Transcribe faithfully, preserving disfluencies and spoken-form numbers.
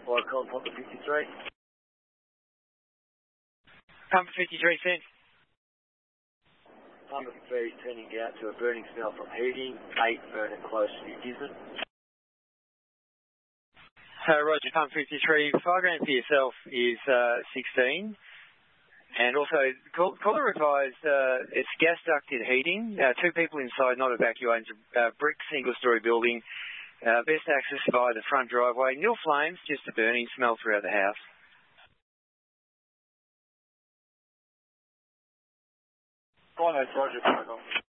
Fire call Pumper fifty-three. Pumper fifty-three, sent. Pumper fifty-three is turning out to a burning smell from heating, eight burning close to Gisborne. Uh, Roger, Pumper fifty-three. Fireground for yourself is uh, sixteen. And also, call, caller advised uh, it's gas ducted heating. Uh, two people inside, not evacuated. Uh, brick single-storey building. Uh, best access via the front driveway. Nil flames, just a burning smell throughout the house. Fire Roger, Roger.